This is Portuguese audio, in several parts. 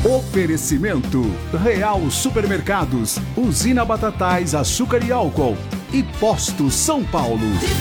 Oferecimento Real Supermercados, Usina Batatais, Açúcar e Álcool e Posto São Paulo.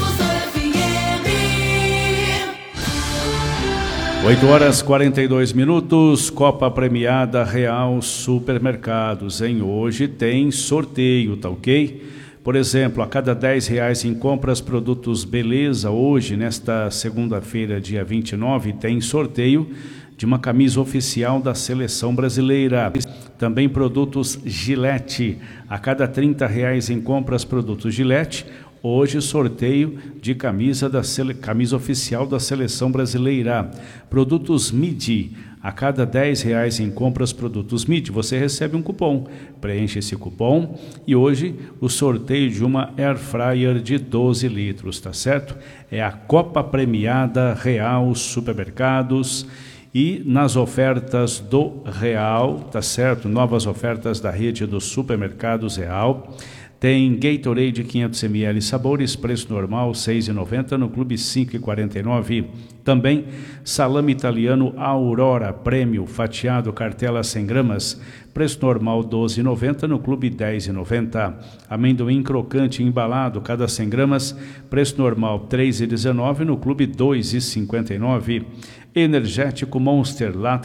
8h42, Copa Premiada Real Supermercados. Hoje tem sorteio, tá ok? Por exemplo, a cada R$10 em compras produtos Beleza, hoje, nesta segunda-feira, dia 29, tem sorteio de uma camisa oficial da Seleção Brasileira. Também produtos Gillette. A cada R$30 em compras produtos Gillette, hoje sorteio de camisa oficial da Seleção Brasileira. Produtos Midi. A cada R$10 em compras produtos Midi, você recebe um cupom. Preenche esse cupom e hoje o sorteio de uma Air Fryer de 12 litros, tá certo? É a Copa Premiada Real Supermercados. E nas ofertas do Real, tá certo? Novas ofertas da rede dos supermercados Real. Tem Gatorade 500 ml sabores, preço normal R$ 6,90, no Clube R$ 5,49. Também salame italiano Aurora Prêmio fatiado cartela 100 gramas, preço normal R$ 12,90, no Clube R$ 10,90. Amendoim crocante embalado cada 100 gramas, preço normal R$ 3,19, no Clube R$ 2,59. Energético Monster, lata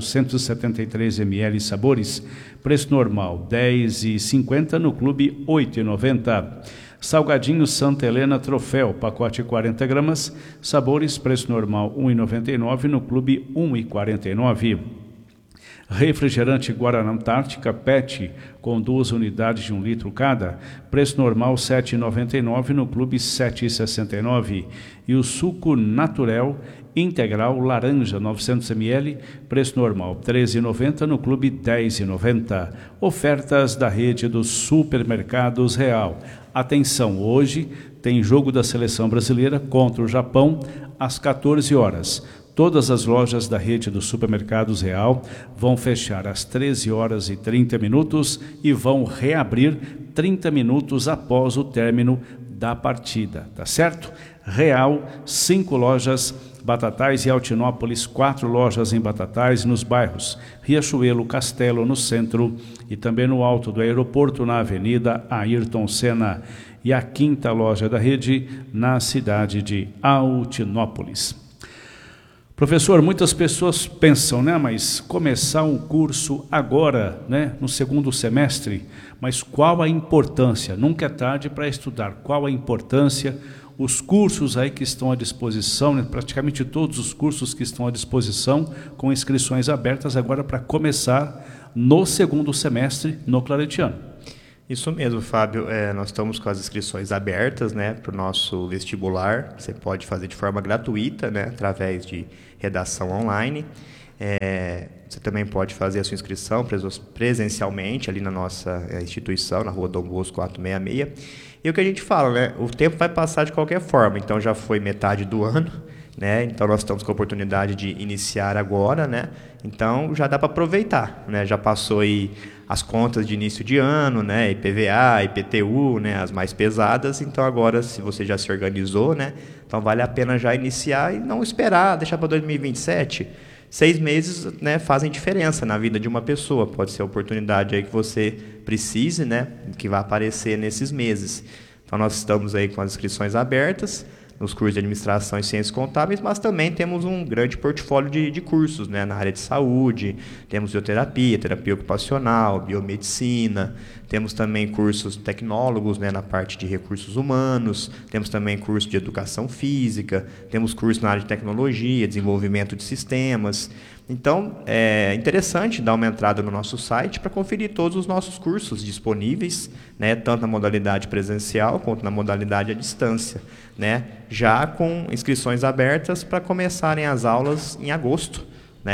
473 ml sabores, preço normal R$ 10,50, no Clube R$ 8,90. Salgadinho Santa Helena Troféu, pacote 40 gramas, sabores, preço normal R$ 1,99, no Clube R$ 1,49. Refrigerante Guaraná Antártica PET com 2 unidades de 1 litro cada, preço normal R$ 7,99, no Clube R$ 7,69. E o suco Naturel Integral Laranja 900 ml, preço normal R$ 13,90, no Clube R$ 10,90. Ofertas da rede dos supermercados Real. Atenção, hoje tem jogo da Seleção Brasileira contra o Japão às 14 horas. Todas as lojas da rede dos supermercados Real vão fechar às 13h30 e vão reabrir 30 minutos após o término da partida, tá certo? Real, 5 lojas, Batatais e Altinópolis, 4 lojas em Batatais, nos bairros Riachuelo, Castelo, no centro e também no alto do aeroporto, na Avenida Ayrton Senna. E a 5ª loja da rede na cidade de Altinópolis. Professor, muitas pessoas pensam, mas começar um curso agora, no segundo semestre, mas qual a importância? Nunca é tarde para estudar. Qual a importância? Os cursos aí que estão à disposição, praticamente todos os cursos que estão à disposição, com inscrições abertas agora para começar no segundo semestre no Claretiano. Isso mesmo, Fábio. Nós estamos com as inscrições abertas para o nosso vestibular. Você pode fazer de forma gratuita, através de redação online. Você também pode fazer a sua inscrição presencialmente ali na nossa instituição, na Rua Dom Bosco 466. E o que a gente fala, o tempo vai passar de qualquer forma, então já foi metade do ano, então nós estamos com a oportunidade de iniciar agora, então já dá para aproveitar, já passou aí as contas de início de ano, IPVA, IPTU, as mais pesadas, então agora se você já se organizou, então vale a pena já iniciar e não esperar, deixar para 2027. 6 meses fazem diferença na vida de uma pessoa. Pode ser a oportunidade aí que você precise, que vai aparecer nesses meses. Então, nós estamos aí com as inscrições abertas nos cursos de Administração e Ciências Contábeis, mas também temos um grande portfólio de cursos na área de saúde, temos bioterapia, terapia ocupacional, biomedicina, temos também cursos tecnólogos na parte de recursos humanos, temos também curso de educação física, temos curso na área de tecnologia, desenvolvimento de sistemas. Então, é interessante dar uma entrada no nosso site para conferir todos os nossos cursos disponíveis, tanto na modalidade presencial quanto na modalidade à distância, já com inscrições abertas para começarem as aulas em agosto.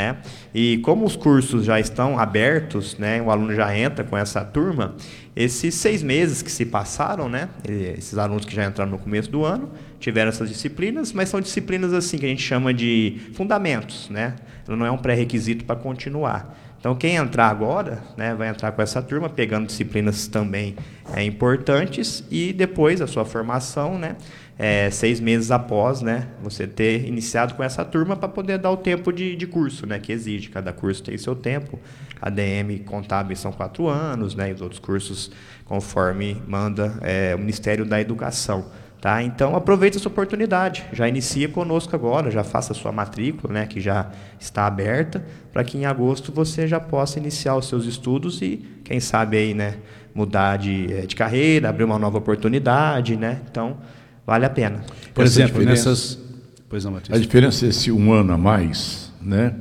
E como os cursos já estão abertos, o aluno já entra com essa turma, esses 6 meses que se passaram, esses alunos que já entraram no começo do ano, tiveram essas disciplinas, mas são disciplinas assim que a gente chama de fundamentos, Ela não é um pré-requisito para continuar. Então, quem entrar agora, vai entrar com essa turma, pegando disciplinas também importantes, e depois a sua formação, 6 meses após, né, você ter iniciado com essa turma para poder dar o tempo de curso, né, que exige. Cada curso tem seu tempo. ADM contábil são 4 anos, né, e os outros cursos conforme manda o Ministério da Educação. Tá? Então, aproveite essa oportunidade. Já inicia conosco agora, já faça a sua matrícula, né, que já está aberta, para que em agosto você já possa iniciar os seus estudos e, quem sabe, aí, né, mudar de carreira, abrir uma nova oportunidade. Né? Então, vale a pena. Por exemplo, nessas... Pois não, Matias. A diferença é esse 1 ano a mais, né,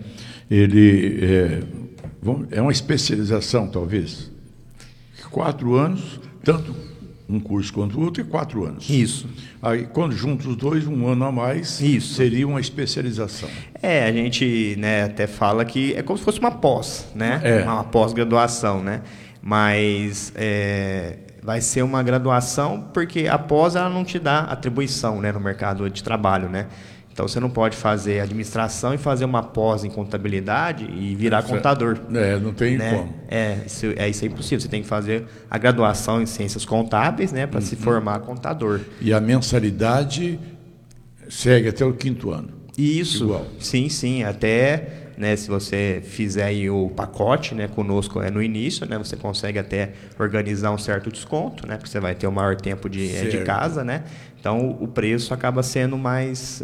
ele é uma especialização, talvez. 4 anos, tanto um curso quanto o outro, e 4 anos. Isso. Aí, quando juntos os dois, 1 ano a mais, isso seria uma especialização. A gente, né, até fala que é como se fosse uma pós, né? Uma pós-graduação, né? Mas vai ser uma graduação porque a pós ela não te dá atribuição, né, no mercado de trabalho, né? Então, você não pode fazer administração e fazer uma pós em contabilidade e virar contador. Não tem, né, como. Isso é impossível. Você tem que fazer a graduação em ciências contábeis, né, para se formar contador. E a mensalidade segue até o 5º ano. Isso. Igual. Sim. Até, né, se você fizer aí o pacote, né, conosco no início, né, você consegue até organizar um certo desconto, né, porque você vai ter o maior tempo de casa, né? Então, o preço acaba sendo mais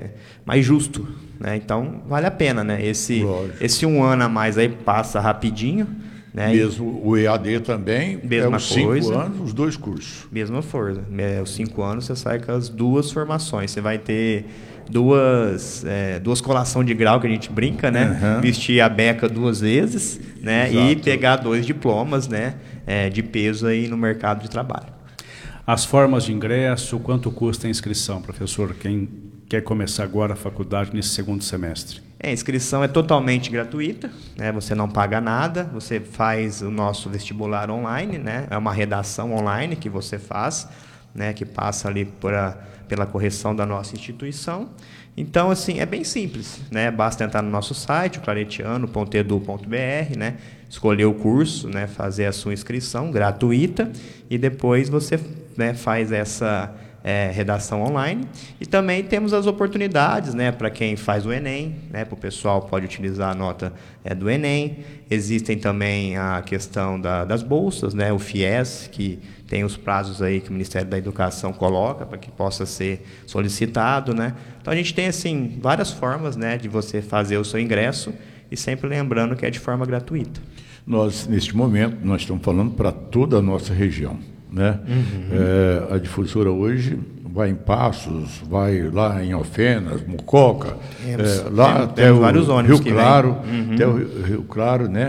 justo, né? Então, vale a pena, né? Esse 1 ano a mais aí passa rapidinho, né? Mesmo o EAD também, mesma os coisa. 5 anos, os 2 cursos. Mesma força. Os 5 anos você sai com as 2 formações. Você vai ter duas colação de grau, que a gente brinca, né? Vestir a beca 2 vezes, né? Exato. E pegar 2 diplomas, né, de peso aí no mercado de trabalho. As formas de ingresso, quanto custa a inscrição, professor? Quem quer começar agora a faculdade nesse 2º semestre? A inscrição é totalmente gratuita, né? Você não paga nada, você faz o nosso vestibular online, né? É uma redação online que você faz, né? Que passa ali pela correção da nossa instituição. Então, assim, é bem simples, né? Basta entrar no nosso site, claretiano.edu.br, né? Escolher o curso, né? Fazer a sua inscrição gratuita e depois você, né, faz essa redação online. E também temos as oportunidades, né, para quem faz o Enem, né? Para o pessoal pode utilizar a nota do Enem. Existem também a questão das bolsas, né? O FIES, que tem os prazos aí que o Ministério da Educação coloca para que possa ser solicitado, né? Então, a gente tem, assim, várias formas, né, de você fazer o seu ingresso e sempre lembrando que é de forma gratuita. Nós, neste momento, nós estamos falando para toda a nossa região, né? A difusora hoje vai em Passos, vai lá em Alfenas, Mococa, lá até o Rio Claro, até o Rio Claro, né?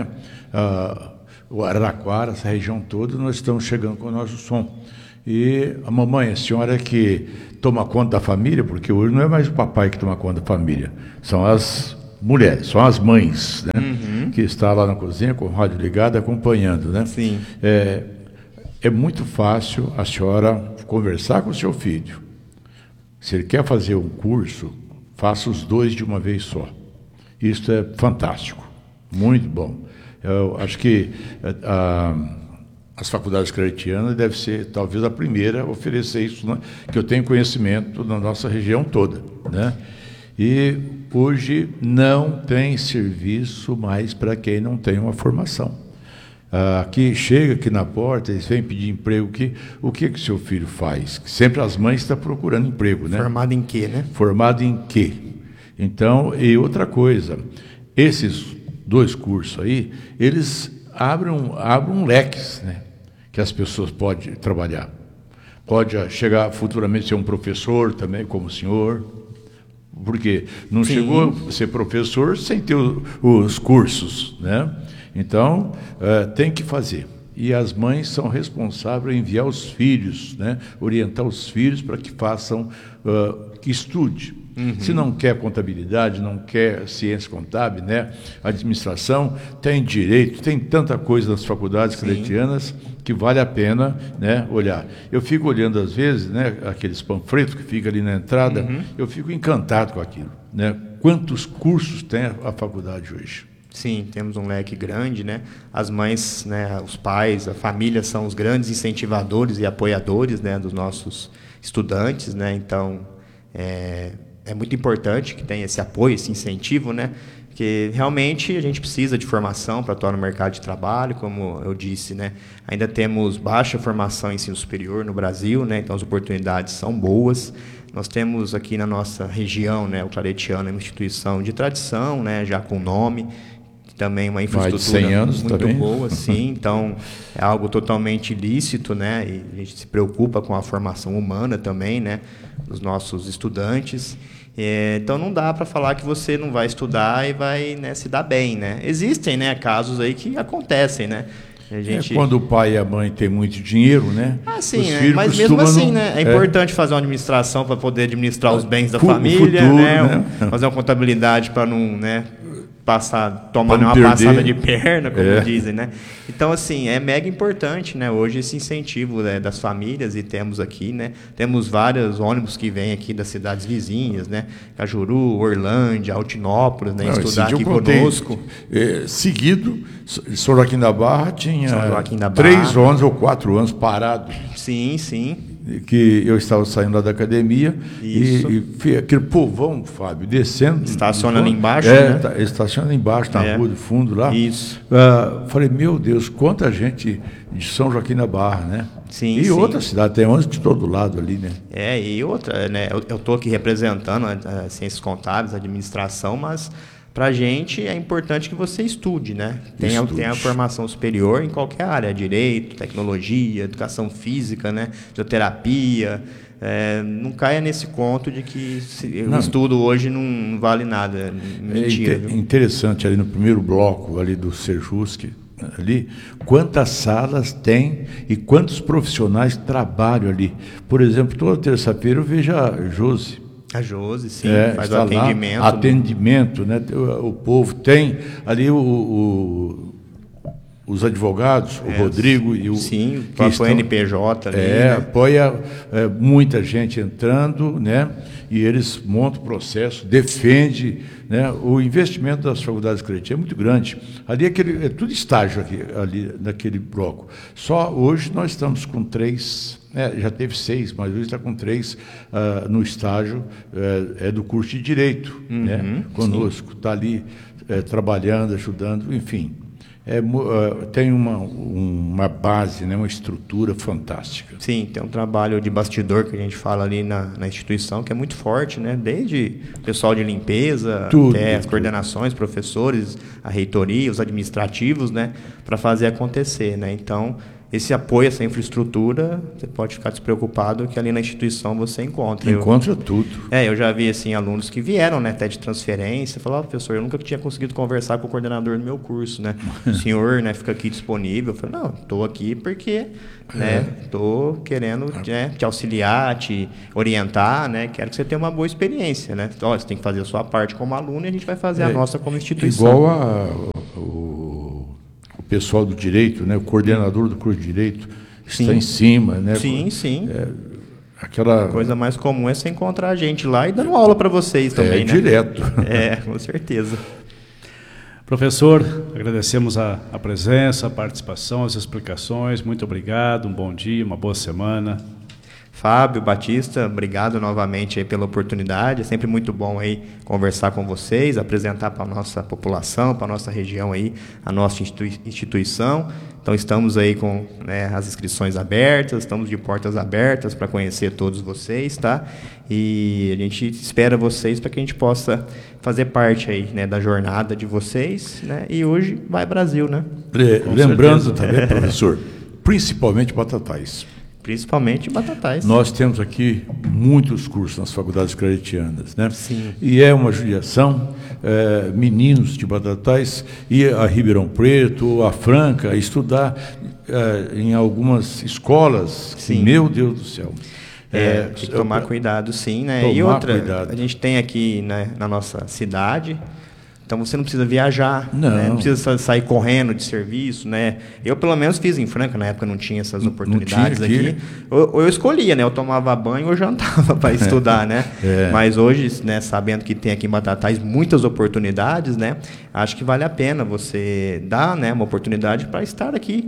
O Araraquara, essa região toda, nós estamos chegando com o nosso som. E a mamãe, a senhora que toma conta da família, porque hoje não é mais o papai que toma conta da família, são as mulheres, são as mães, né? Que está lá na cozinha com o rádio ligado acompanhando, né? Sim. É muito fácil a senhora conversar com o seu filho. Se ele quer fazer um curso, faça os 2 de uma vez só. Isso é fantástico, muito bom. Eu acho que as faculdades claretianas devem ser talvez a primeira a oferecer isso, né? Que eu tenho conhecimento na nossa região toda, né? E hoje não tem serviço mais para quem não tem uma formação. Aqui chega aqui na porta, eles vêm pedir emprego. O que seu filho faz? Sempre as mães estão procurando emprego, né? Formado em quê, né? Formado em quê? Então, e outra coisa, esses 2 cursos aí, eles abrem leques, né? Que as pessoas podem trabalhar. Pode chegar futuramente a ser um professor também, como o senhor, porque não Sim. chegou a ser professor sem ter os cursos, né? Então, tem que fazer. E as mães são responsáveis em enviar os filhos, né? Orientar os filhos para que façam, que estude. Se não quer contabilidade, não quer ciência contábil, né? Administração, tem direito, tem tanta coisa nas faculdades claretianas que vale a pena, né, olhar. Eu fico olhando às vezes, né, aqueles panfletos que ficam ali na entrada, eu fico encantado com aquilo, né? Quantos cursos tem a faculdade hoje? Sim, temos um leque grande, né? As mães, né, os pais, a família são os grandes incentivadores e apoiadores, né, dos nossos estudantes, né? Então, é muito importante que tenha esse apoio, esse incentivo, né? Porque realmente a gente precisa de formação para atuar no mercado de trabalho, como eu disse, né? Ainda temos baixa formação em ensino superior no Brasil, né? Então as oportunidades são boas. Nós temos aqui na nossa região, né, o Claretiano é uma instituição de tradição, né, já com nome, também uma infraestrutura mais de 100 anos muito também. boa, sim. Então é algo totalmente lícito, né? E a gente se preocupa com a formação humana também, né, dos nossos estudantes. Então não dá para falar que você não vai estudar e vai, né, se dar bem, né? Existem, né, casos aí que acontecem, né? A gente... quando o pai e a mãe têm muito dinheiro, né? Ah, sim, né? Mas mesmo assim, né? É importante fazer uma administração para poder administrar os bens da família, futuro, né? Fazer uma contabilidade para não, né, tomar uma passada de perna, como dizem, né? Então, assim, é mega importante, né, hoje esse incentivo, né, das famílias, e temos aqui, né, temos vários ônibus que vêm aqui das cidades vizinhas, né, Cajuru, Orlândia, Altinópolis, né, estudar aqui conosco. Seguido, São Joaquim da Barra tinha 3 anos ou 4 anos parado. Sim, sim. Que eu estava saindo lá da academia e aquele povão, Fábio, descendo. Estaciona ali embaixo, né? Estaciona embaixo, na rua do fundo lá. Isso. Falei, meu Deus, quanta gente de São Joaquim da Barra, né? Sim, e outra cidade, tem ônibus de todo lado ali, né? E outra, né? Eu estou aqui representando a Ciências Contábeis, a administração, mas... para a gente é importante que você estude, né? Tenha formação superior em qualquer área, direito, tecnologia, educação física, né? Fisioterapia. Não caia nesse conto de que o estudo hoje não vale nada. Mentira. É interessante ali no primeiro bloco ali do Serjusc, ali, quantas salas tem e quantos profissionais trabalham ali. Por exemplo, toda terça-feira eu vejo a Josi. A Josi, sim, faz o atendimento. Atendimento, né? O povo tem ali os advogados, o Rodrigo e o... Sim, o próprio NPJ ali, né? Apoia muita gente entrando, né? E eles montam o processo, defende, né? O investimento das faculdades creditícias é muito grande. Ali é tudo estágio ali naquele bloco. Só hoje nós estamos com 3... já teve 6, mas hoje está com 3 no estágio do curso de Direito, né? Conosco, está ali trabalhando, ajudando, enfim. Tem uma base, né? Uma estrutura fantástica. Sim, tem um trabalho de bastidor que a gente fala ali na instituição, que é muito forte, né? Desde o pessoal de limpeza, até as coordenações, professores, a reitoria, os administrativos, né? Para fazer acontecer, né? Então... esse apoio, essa infraestrutura, você pode ficar despreocupado que ali na instituição você encontra. Encontra tudo. Eu já vi assim, alunos que vieram, né, até de transferência, falaram, professor, eu nunca tinha conseguido conversar com o coordenador do meu curso, né? O senhor, né, fica aqui disponível. Eu falei, não, estou aqui porque estou querendo, né, te auxiliar, te orientar, né? Quero que você tenha uma boa experiência, né? Então, você tem que fazer a sua parte como aluno e a gente vai fazer a nossa como instituição. Igual o pessoal do direito, né? O coordenador do curso de direito está em cima, né? Sim, sim. Aquela coisa mais comum é você encontrar a gente lá e dando aula para vocês também, né? Direto. Com certeza. Professor, agradecemos a presença, a participação, as explicações. Muito obrigado, um bom dia, uma boa semana. Fábio, Batista, obrigado novamente aí pela oportunidade. É sempre muito bom aí conversar com vocês, apresentar para a nossa população, para a nossa região aí, a nossa instituição. Então estamos aí com, né, as inscrições abertas, estamos de portas abertas para conhecer todos vocês, tá? E a gente espera vocês para que a gente possa fazer parte aí, né, da jornada de vocês, né? E hoje vai Brasil, né? Lembrando também, professor, principalmente Batatais. Principalmente Batatais. Nós temos aqui muitos cursos nas faculdades claretianas, né? Sim. E é uma judiação, meninos de Batatais ir a Ribeirão Preto, a Franca, estudar em algumas escolas. Sim. Meu Deus do céu. Tem que tomar cuidado, sim, né? E outra, a gente tem aqui, né, na nossa cidade... Então, você não precisa viajar, né? Não precisa sair correndo de serviço, né? Eu, pelo menos, fiz em Franca, na época não tinha essas oportunidades aqui. Eu escolhia, né? Eu tomava banho ou jantava para estudar, né? Mas hoje, né, sabendo que tem aqui em Batatais muitas oportunidades, né? Acho que vale a pena você dar, né, uma oportunidade para estar aqui, né?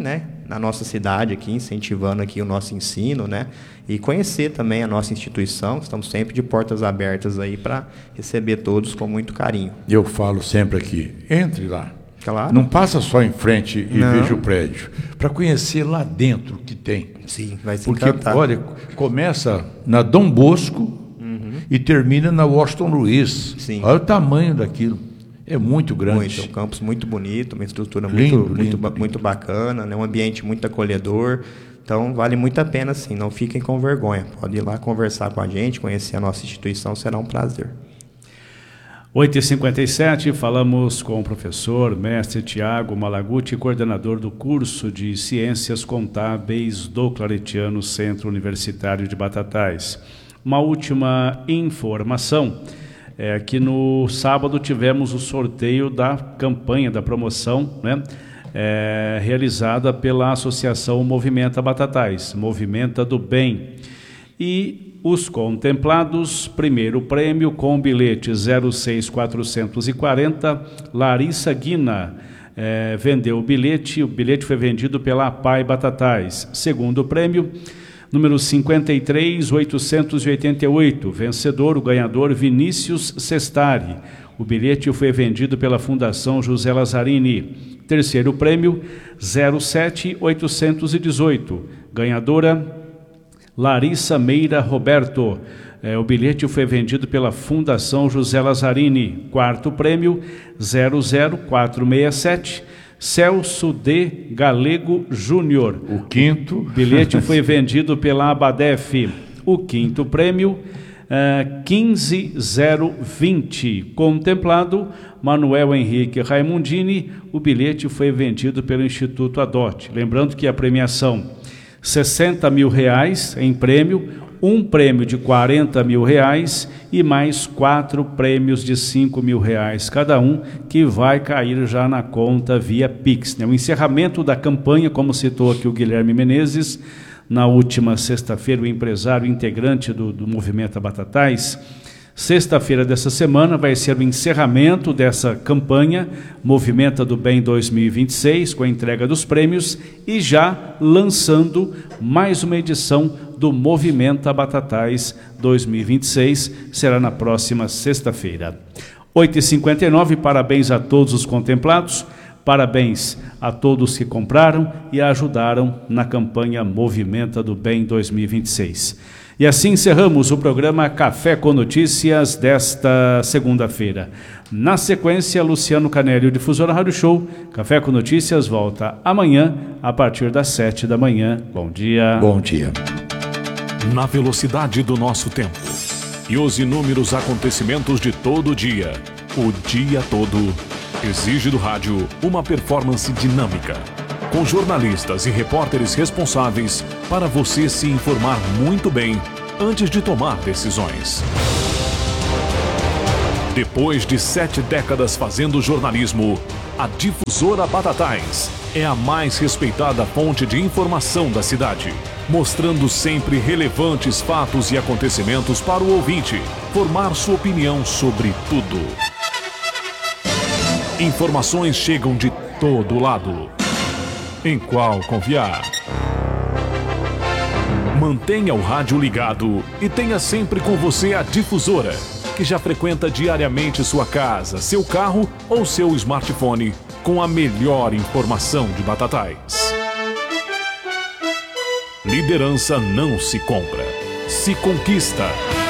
na nossa cidade aqui, incentivando aqui o nosso ensino, né? E conhecer também a nossa instituição. Estamos sempre de portas abertas aí para receber todos com muito carinho. Eu falo sempre aqui, entre lá. Claro. Não passa só em frente e veja o prédio, para conhecer lá dentro o que tem. Sim, vai se Porque, encantar. olha, começa na Dom Bosco e termina na Washington Luiz. Sim. Olha o tamanho daquilo. É muito grande. É um campus muito bonito, uma estrutura Lindo, muito bacana, né? Um ambiente muito acolhedor. Então, vale muito a pena, sim. Não fiquem com vergonha. Pode ir lá conversar com a gente, conhecer a nossa instituição, será um prazer. 8h57, falamos com o professor, mestre Tiago Malaguti, coordenador do curso de Ciências Contábeis do Claretiano Centro Universitário de Batatais. Uma última informação, é que no sábado tivemos o sorteio da campanha, da promoção, né? Realizada pela Associação Movimenta Batatais, Movimenta do Bem. E os contemplados, primeiro prêmio com bilhete 06440, Larissa Guina vendeu o bilhete foi vendido pela APAI Batatais. Segundo prêmio, número 53888, vencedor, o ganhador Vinícius Sestari. O bilhete foi vendido pela Fundação José Lazzarini. Terceiro prêmio, 07818, ganhadora Larissa Meira Roberto. O bilhete foi vendido pela Fundação José Lazzarini. Quarto prêmio, 00467, Celso D. Galego Júnior. O quinto. O bilhete foi vendido pela Abadef. O quinto prêmio, 15020. Contemplado, Manuel Henrique Raimundini. O bilhete foi vendido pelo Instituto Adote. Lembrando que a premiação, R$60 mil em prêmio, um prêmio de R$40 mil e mais 4 prêmios de R$5 mil cada um, que vai cair já na conta via Pix, né? O encerramento da campanha, como citou aqui o Guilherme Menezes, na última sexta-feira, o empresário integrante do Movimento Batatais. Sexta-feira dessa semana vai ser o encerramento dessa campanha Movimenta do Bem 2026, com a entrega dos prêmios e já lançando mais uma edição do Movimenta Batatais 2026, será na próxima sexta-feira. 8h59, parabéns a todos os contemplados, parabéns a todos que compraram e ajudaram na campanha Movimenta do Bem 2026. E assim encerramos o programa Café com Notícias desta segunda-feira. Na sequência, Luciano Canelli, o Difusora Rádio Show. Café com Notícias volta amanhã, a partir das 7 da manhã. Bom dia. Bom dia. Na velocidade do nosso tempo e os inúmeros acontecimentos de todo dia, o dia todo, exige do rádio uma performance dinâmica, com jornalistas e repórteres responsáveis para você se informar muito bem antes de tomar decisões. Depois de 7 décadas fazendo jornalismo, a Difusora Batatais é a mais respeitada fonte de informação da cidade, mostrando sempre relevantes fatos e acontecimentos para o ouvinte formar sua opinião sobre tudo. Informações chegam de todo lado. Em qual confiar? Mantenha o rádio ligado e tenha sempre com você a Difusora, que já frequenta diariamente sua casa, seu carro ou seu smartphone com a melhor informação de Batatais. Liderança não se compra, se conquista.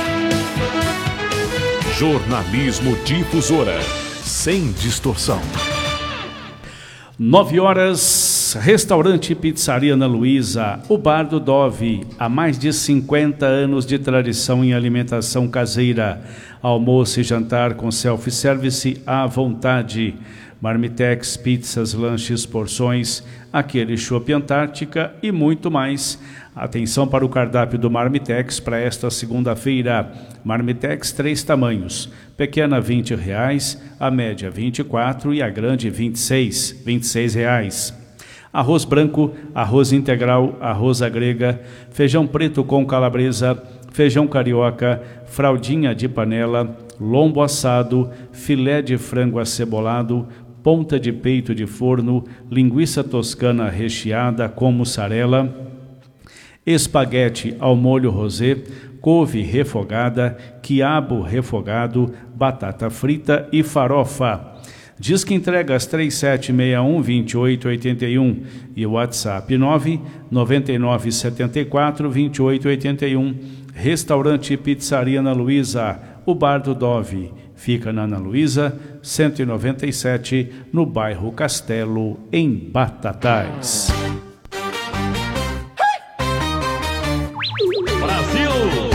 Jornalismo Difusora, sem distorção. 9 horas, restaurante e pizzaria Ana Luísa, o Bar do Dove, há mais de 50 anos de tradição em alimentação caseira, almoço e jantar com self-service à vontade, Marmitex, pizzas, lanches, porções, aquele chopp Antártica e muito mais. Atenção para o cardápio do Marmitex para esta segunda-feira. Marmitex 3 tamanhos, pequena R$20, a média R$24 e a grande R$26. Arroz branco, arroz integral, arroz à grega, feijão preto com calabresa, feijão carioca, fraldinha de panela, lombo assado, filé de frango acebolado, ponta de peito de forno, linguiça toscana recheada com mussarela, espaguete ao molho rosé, couve refogada, quiabo refogado, batata frita e farofa. Diz que entrega às 3761-2881 e o WhatsApp 99974-2881. Restaurante e Pizzaria Ana Luísa, o Bar do Dove. Fica na Ana Luísa, 197, no bairro Castelo, em Batatais. Brasil!